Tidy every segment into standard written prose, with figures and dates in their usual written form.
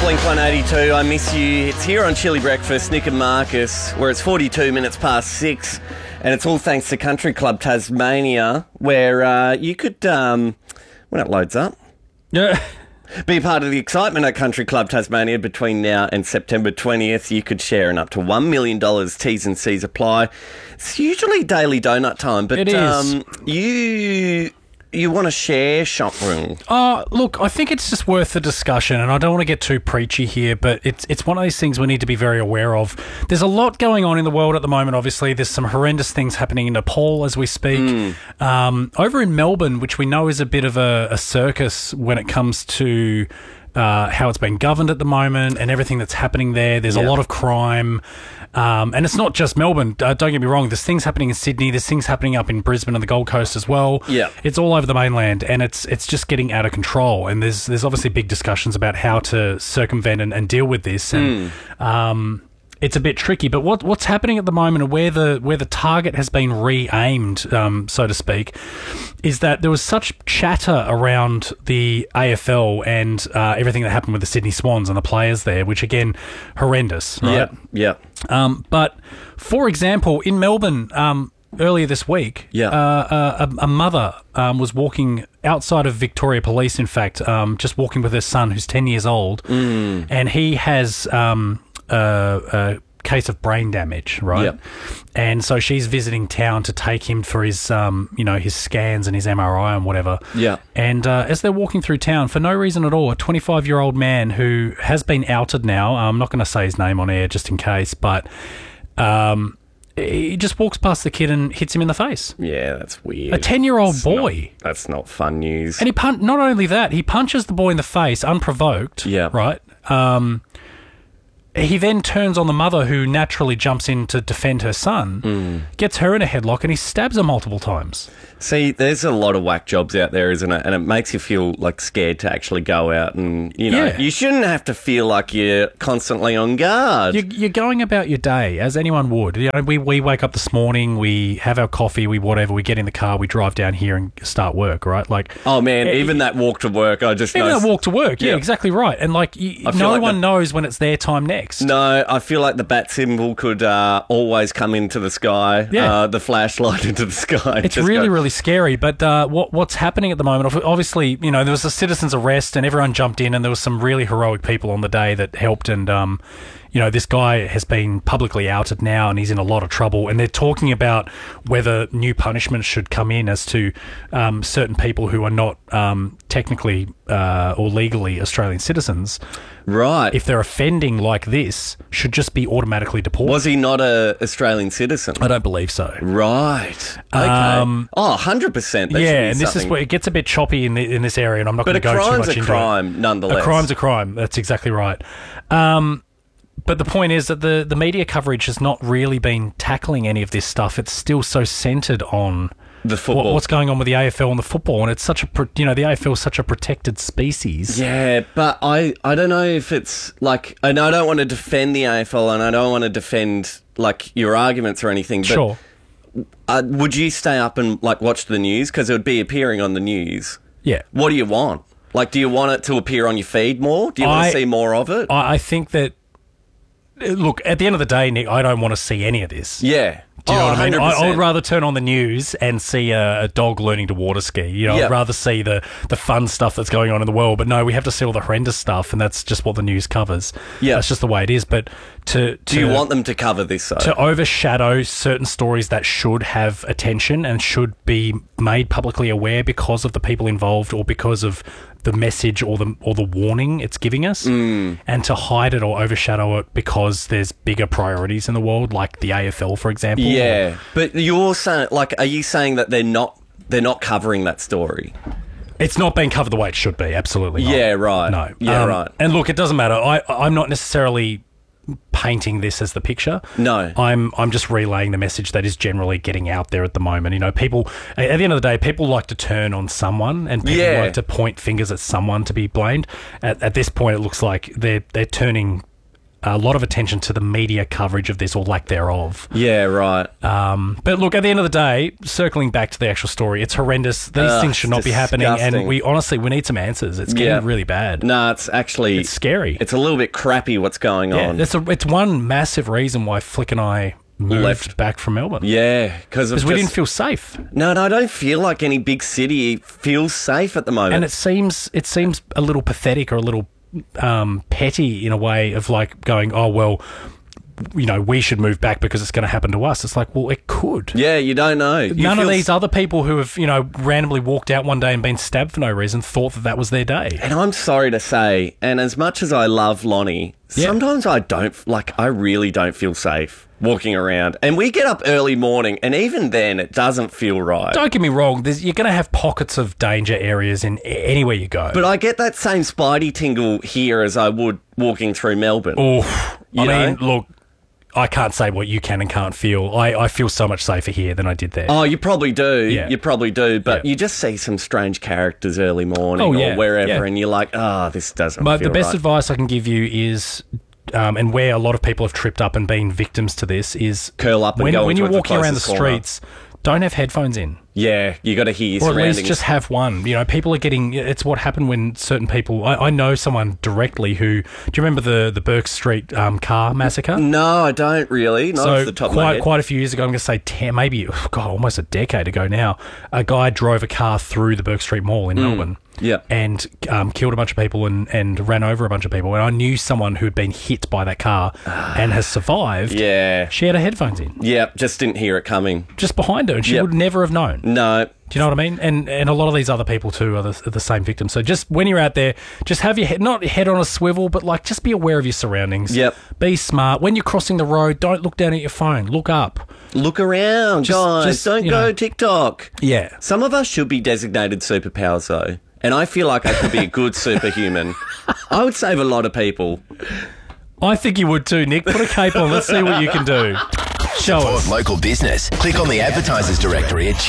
Blink 182, I Miss You. It's here on Chili Breakfast, Nick and Marcus, where it's 42 minutes past 6, and it's all thanks to Country Club Tasmania, where you could, when it loads up, be a part of the excitement at Country Club Tasmania between now and September 20th. You could share in up to $1 million. T's and C's apply. It's usually daily donut time, but it is. You want to share something? Look, I think it's just worth the discussion, and I don't want to get too preachy here, but it's one of these things we need to be very aware of. There's a lot going on in the world at the moment, obviously. There's some horrendous things happening in Nepal as we speak. Over in Melbourne, which we know is a bit of a circus when it comes to how it's been governed at the moment and everything that's happening there. There's a lot of crime. And it's not just Melbourne. Don't get me wrong. There's things happening in Sydney. There's things happening up in Brisbane and the Gold Coast as well. Yeah. It's all over the mainland, and it's just getting out of control. And there's obviously big discussions about how to circumvent and deal with this. And it's a bit tricky. But what's happening at the moment, and where the target has been re-aimed, so to speak, is that there was such chatter around the AFL and everything that happened with the Sydney Swans and the players there, which again, horrendous, right? Yeah. But for example, in Melbourne, earlier this week, a mother was walking outside of Victoria Police, in fact, just walking with her son who's 10 years old, and he has a case of brain damage, right? Yep. And so she's visiting town to take him for his, his scans and his MRI and whatever. Yeah. And as they're walking through town, for no reason at all, a 25-year-old man who has been outed now, I'm not going to say his name on air just in case, but he just walks past the kid and hits him in the face. Yeah, that's weird. A 10-year-old boy. That's not fun news. And not only that, he punches the boy in the face unprovoked. Yeah. Right? He then turns on the mother, who naturally jumps in to defend her son, gets her in a headlock, and he stabs her multiple times. See, there's a lot of whack jobs out there, isn't it? And it makes you feel like scared to actually go out and, you shouldn't have to feel like you're constantly on guard. You're going about your day as anyone would. We wake up this morning, we have our coffee, we get in the car, we drive down here and start work, right? Like, oh man, even that walk to work, I just know. Even that walk to work, yeah, exactly right. And no one knows when it's their time next. No, I feel like the bat symbol could always come into the sky, the flashlight into the sky. It's really scary, but what's happening at the moment, obviously, there was a citizen's arrest and everyone jumped in, and there was some really heroic people on the day that helped, and this guy has been publicly outed now and he's in a lot of trouble, and they're talking about whether new punishments should come in as to certain people who are not technically or legally Australian citizens. Right. If they're offending like this, should just be automatically deported. Was he not an Australian citizen? I don't believe so. Right. Okay. 100%. And this is where it gets a bit choppy in this area, and I'm not going to go too much into it. But a crime's a crime, nonetheless. A crime's a crime. That's exactly right. But the point is that the media coverage has not really been tackling any of this stuff. It's still so centred on the football. What's going on with the AFL and the football, and it's such the AFL is such a protected species. Yeah, but I don't know if it's like, and I don't want to defend the AFL, and I don't want to defend like your arguments or anything. But sure. Would you stay up and like watch the news, because it would be appearing on the news? Yeah. What do you want? Like, do you want it to appear on your feed more? Do you want to see more of it? I think that. Look, at the end of the day, Nick, I don't want to see any of this. Yeah. Do you know what I mean? 100%. I would rather turn on the news and see a dog learning to water ski. I'd rather see the fun stuff that's going on in the world. But no, we have to see all the horrendous stuff, and that's just what the news covers. Yeah. That's just the way it is. But do you want them to cover this, though? To overshadow certain stories that should have attention and should be made publicly aware because of the people involved or because of the message or the warning it's giving us, and to hide it or overshadow it because there's bigger priorities in the world, like the AFL, for example. Yeah, but you're saying, like, are you saying that they're not covering that story? It's not being covered the way it should be. Absolutely not. Yeah, right. No. Yeah, right. And look, it doesn't matter. I'm not necessarily painting this as the picture. No. I'm just relaying the message that is generally getting out there at the moment. People, at the end of the day, people like to turn on someone, and people like to point fingers at someone to be blamed. At this point, it looks like they're turning a lot of attention to the media coverage of this, or lack thereof. Yeah, right. But look, at the end of the day, circling back to the actual story, it's horrendous. These things should not be happening, and we need some answers. It's getting really bad. No, it's scary. It's a little bit crappy what's going on. It's one massive reason why Flick and I moved back from Melbourne. Yeah, because we didn't feel safe. No, I don't feel like any big city feels safe at the moment. And it seems a little pathetic, or a little petty in a way of like going, oh, well, you know, we should move back because it's going to happen to us. It's like, well, it could. Yeah, you don't know. None of these other people who have, you know, randomly walked out one day and been stabbed for no reason thought that was their day. And I'm sorry to say, and as much as I love Lonnie, sometimes I really don't feel safe walking around. And we get up early morning, and even then, it doesn't feel right. Don't get me wrong, you're going to have pockets of danger areas in anywhere you go. But I get that same spidey tingle here as I would walking through Melbourne. Oh, I mean, look, I can't say what you can and can't feel. I feel so much safer here than I did there. Oh, you probably do. Yeah. You probably do. But you just see some strange characters early morning or wherever, and you're like, this doesn't feel right. But the best advice I can give you is... and where a lot of people have tripped up and been victims to this is... Curl up and go when you're walking around the corner. streets, don't have headphones in. Yeah, you got to hear your surroundings. Or at least just have one. You know, people are getting... It's what happened when certain people... I know someone directly who... Do you remember the Burke Street car massacre? No, I don't really. Not off the top of my head. Quite a few years ago, I'm going to say almost a decade ago now, a guy drove a car through the Burke Street Mall in Melbourne. Yeah. And killed a bunch of people and ran over a bunch of people. And I knew someone who'd been hit by that car and has survived. Yeah. She had her headphones in. Yeah, just didn't hear it coming. Just behind her, and she would never have known. No. Do you know what I mean? And a lot of these other people too are the same victims. So just when you're out there, just have your head, not head on a swivel, but like just be aware of your surroundings. Yep. Be smart. When you're crossing the road, don't look down at your phone. Look up. Look around, guys. Don't go TikTok. Yeah. Some of us should be designated superpowers though. And I feel like I could be a good superhuman. I would save a lot of people. I think you would too, Nick. Put a cape on. Let's see what you can do. Show Support us. local business. Click on the advertisers directory at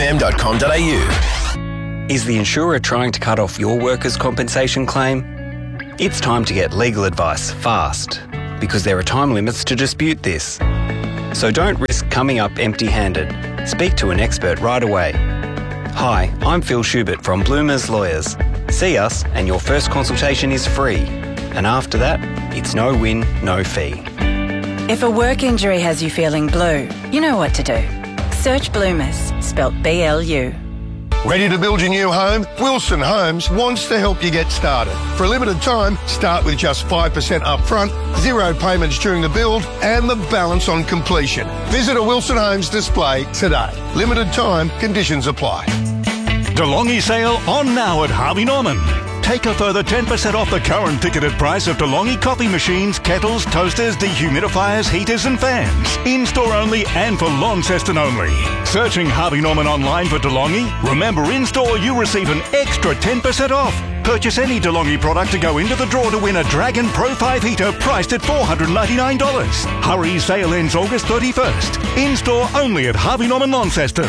chilifm.com.au. Is the insurer trying to cut off your workers' compensation claim? It's time to get legal advice fast, because there are time limits to dispute this. So don't risk coming up empty-handed. Speak to an expert right away. Hi, I'm Phil Schubert from Bloomers Lawyers. See us and your first consultation is free. And after that, it's no win, no fee. If a work injury has you feeling blue, you know what to do. Search Bloomers, spelt BLU. Ready to build your new home? Wilson Homes wants to help you get started. For a limited time, start with just 5% upfront, 0 payments during the build, and the balance on completion. Visit a Wilson Homes display today. Limited time, conditions apply. DeLonghi sale on now at Harvey Norman. Take a further 10% off the current ticketed price of DeLonghi coffee machines, kettles, toasters, dehumidifiers, heaters and fans. In-store only and for Launceston only. Searching Harvey Norman online for DeLonghi? Remember, in-store you receive an extra 10% off. Purchase any DeLonghi product to go into the draw to win a Dragon Pro 5 heater priced at $499. Hurry, sale ends August 31st. In-store only at Harvey Norman Launceston.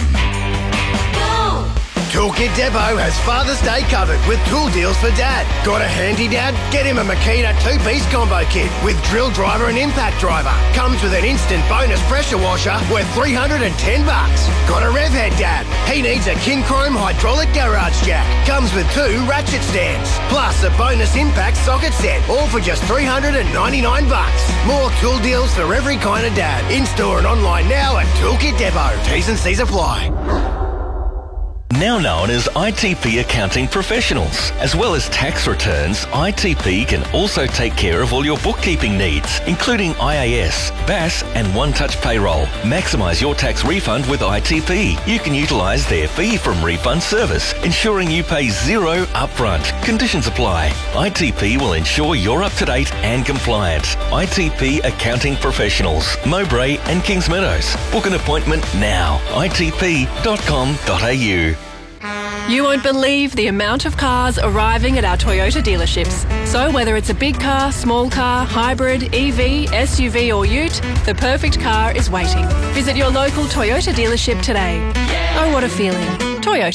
Toolkit Depot has Father's Day covered with tool deals for Dad. Got a handy dad? Get him a Makita 2-piece combo kit with drill driver and impact driver. Comes with an instant bonus pressure washer worth $310. Got a rev head dad? He needs a King Chrome hydraulic garage jack. Comes with 2 ratchet stands. Plus a bonus impact socket set, all for just $399. More tool deals for every kind of dad. In-store and online now at Toolkit Depot. T's and C's apply. Now known as ITP Accounting Professionals. As well as tax returns, ITP can also take care of all your bookkeeping needs, including IAS, BAS and One-Touch Payroll. Maximise your tax refund with ITP. You can utilise their fee from refund service, ensuring you pay 0 upfront. Conditions apply. ITP will ensure you're up to date and compliant. ITP Accounting Professionals, Mowbray and Kings Meadows. Book an appointment now. itp.com.au. You won't believe the amount of cars arriving at our Toyota dealerships. So whether it's a big car, small car, hybrid, EV, SUV or ute, the perfect car is waiting. Visit your local Toyota dealership today. Oh, what a feeling. Toyota.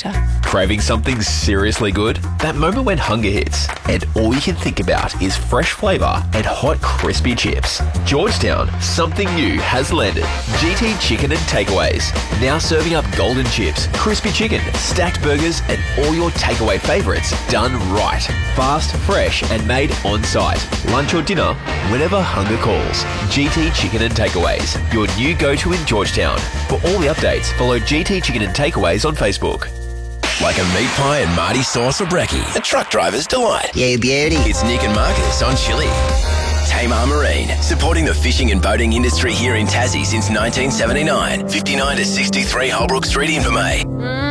Craving something seriously good? That moment when hunger hits and all you can think about is fresh flavour and hot crispy chips. Georgetown, something new has landed. GT Chicken and Takeaways. Now serving up golden chips, crispy chicken, stacked burgers and all your takeaway favourites done right. Fast, fresh and made on site. Lunch or dinner, whenever hunger calls. GT Chicken and Takeaways, your new go-to in Georgetown. For all the updates, follow GT Chicken and Takeaways on Facebook. Like a meat pie and Marty sauce or brekkie. A truck driver's delight. Yeah, beauty. It's Nick and Marcus on Chili. Tamar Marine, supporting the fishing and boating industry here in Tassie since 1979. 59 to 63 Holbrook Street, Invermay.